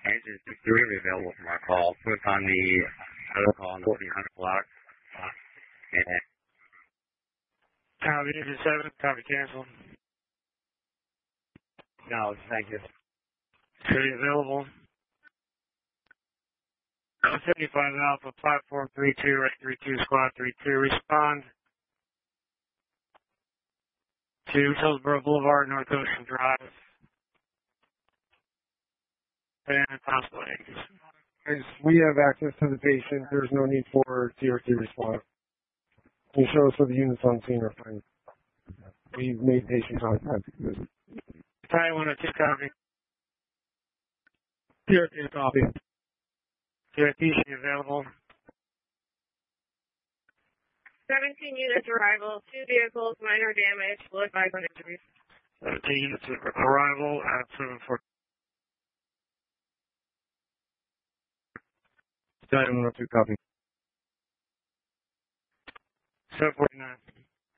Engine 63 will be available from our call. Put on the other call on the 1400 block. And copy, engine 7, copy, cancel. no, thank you. City available. 75 Alpha, platform 32, right 32, squad 32, respond to Hillsborough Boulevard, North Ocean Drive, and possible eggs. As we have access to the patient, there's no need for TRT response. Can you show us where the units on scene are fine? We've made patient contact. Tie 102, copy. TRT copy. TRT available. 17 units arrival, 2 vehicles, minor damage, low 500 degrees. 17 units arrival at 740. Tie 102 copy. 749.